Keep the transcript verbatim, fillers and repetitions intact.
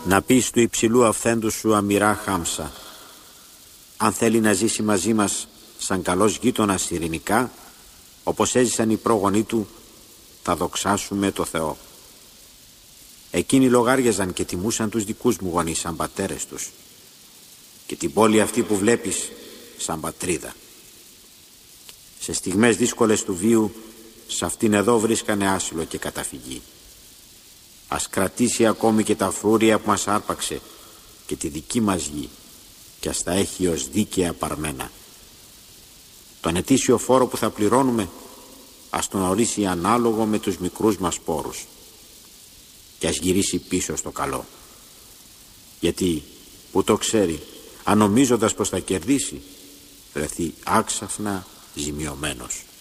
Να πεις του υψηλού αυθέντου σου Αμιρά Χάμσα, αν θέλει να ζήσει μαζί μας σαν καλός γείτονας ειρηνικά, όπως έζησαν οι πρόγονοί του, θα δοξάσουμε το Θεό. Εκείνοι λογάριαζαν και τιμούσαν τους δικούς μου γονείς σαν πατέρες τους και την πόλη αυτή που βλέπεις σαν πατρίδα. Σε στιγμές δύσκολες του βίου, σε αυτήν εδώ βρίσκανε άσυλο και καταφυγή. Ας κρατήσει ακόμη και τα φρούρια που μας άρπαξε και τη δική μας γη και ας τα έχει ως δίκαια παρμένα. Τον ετήσιο φόρο που θα πληρώνουμε ας τον ορίσει ανάλογο με τους μικρούς μας πόρους και ας γυρίσει πίσω στο καλό. Γιατί που το ξέρει, αν νομίζοντας πως θα κερδίσει, βρεθεί άξαφνα ζημιωμένος.